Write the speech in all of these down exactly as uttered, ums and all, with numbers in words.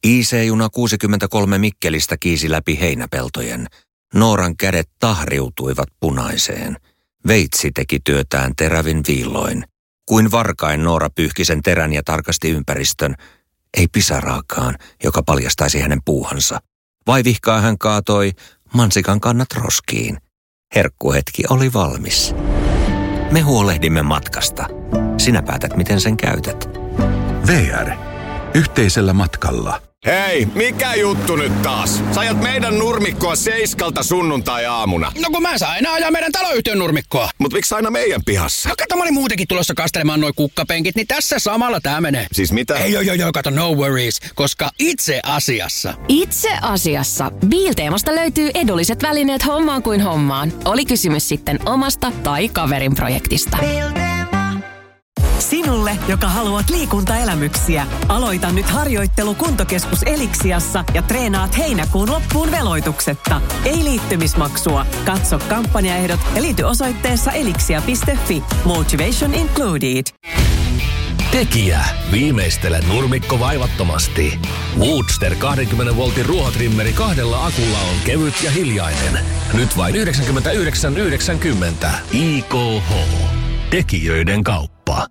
I C-juna kuusikymmentäkolme Mikkelistä kiisi läpi heinäpeltojen. Nooran kädet tahriutuivat punaiseen. Veitsi teki työtään terävin viilloin. Kuin varkain Noora pyyhki sen terän ja tarkasti ympäristön. Ei pisaraakaan, joka paljastaisi hänen puuhansa. Vaivihkaa hän kaatoi mansikan kannat roskiin. Herkkuhetki oli valmis. Me huolehdimme matkasta. Sinä päätät, miten sen käytät. V R. Yhteisellä matkalla. Hei, mikä juttu nyt taas? Sä ajat meidän nurmikkoa seiskalta sunnuntai-aamuna. No kun mä saan enää ajaa meidän taloyhtiön nurmikkoa. Mut miksi aina meidän pihassa? No kato, mä olin muutenkin tulossa kastelemaan noi kukkapenkit, niin tässä samalla tää menee. Siis mitä? Ei joo joo joo, kato, no worries, koska itse asiassa. Itse asiassa. Biilteemasta löytyy edulliset välineet hommaan kuin hommaan. Oli kysymys sitten omasta tai kaverin projektista. Sinulle, joka haluat liikuntaelämyksiä, aloita nyt harjoittelu Kuntokeskus Eliksiassa ja treenaat heinäkuun loppuun veloituksetta. Ei liittymismaksua. Katso kampanjaehdot ja liity osoitteessa elixia piste fi. Motivation included. Tekijä. Viimeistele nurmikko vaivattomasti. Woodster kaksikymmentä voltin ruohotrimmeri kahdella akulla on kevyt ja hiljainen. Nyt vain yhdeksänkymmentäyhdeksän yhdeksänkymmentä. I K H. Tekijöiden kauppa.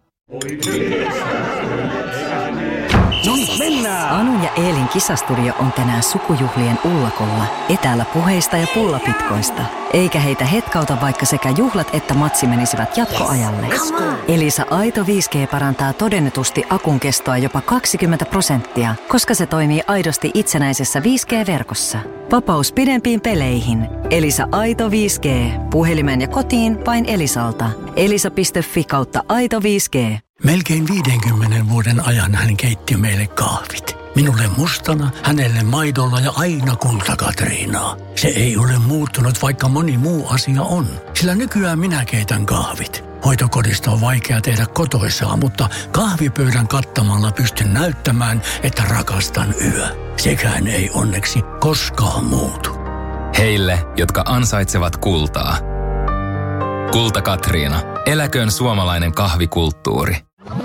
Nyt mennään! Anu ja Eelin kisastudio on tänään sukujuhlien ullakolla. Etäällä puheista ja pullapitkoista. Eikä heitä hetkauta, vaikka sekä juhlat että matsi menisivät jatkoajalle. Elisa Aito viisi G parantaa todennetusti akun kestoa jopa kaksikymmentä prosenttia, koska se toimii aidosti itsenäisessä viisi G-verkossa. Vapaus pidempiin peleihin. Elisa Aito viisi G. Puhelimen ja kotiin vain Elisalta. elisa piste fi kautta Aito viisi G. Melkein viidenkymmenen vuoden ajan hän keitti meille kahvit. Minulle mustana, hänelle maidolla ja aina kulta-Katriinaa. Se ei ole muuttunut, vaikka moni muu asia on. Sillä nykyään minä keitän kahvit. Hoitokodista on vaikea tehdä kotoisaa, mutta kahvipöydän kattamalla pystyn näyttämään, että rakastan yö. Sekään ei onneksi koskaan muutu. Heille, jotka ansaitsevat kultaa. Kulta-Katriina. Eläköön suomalainen kahvikulttuuri.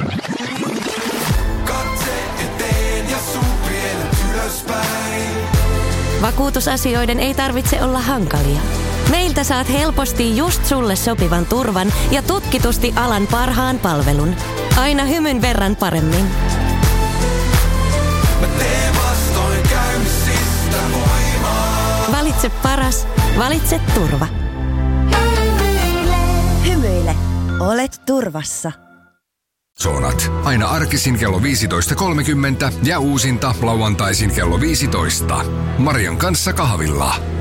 Vakuutusasioiden ei tarvitse olla hankalia. Meiltä saat helposti just sulle sopivan turvan ja tutkitusti alan parhaan palvelun. Aina hymyn verran paremmin. Valitse paras. Valitse turva. Hymyile. Olet turvassa. Sonat. Aina arkisin kello viisitoista kolmekymmentä ja uusinta lauantaisin kello viisitoista. Marion kanssa kahvilla.